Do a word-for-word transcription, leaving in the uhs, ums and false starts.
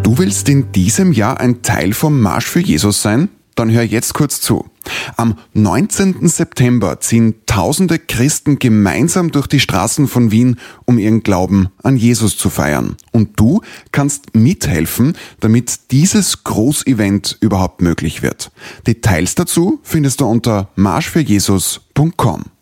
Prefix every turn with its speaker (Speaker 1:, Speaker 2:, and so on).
Speaker 1: Du willst in diesem Jahr ein Teil vom Marsch für Jesus sein? Dann hör jetzt kurz zu. Am neunzehnten September ziehen tausende Christen gemeinsam durch die Straßen von Wien, um ihren Glauben an Jesus zu feiern. Und du kannst mithelfen, damit dieses Großevent überhaupt möglich wird. Details dazu findest du unter marsch für jesus punkt com.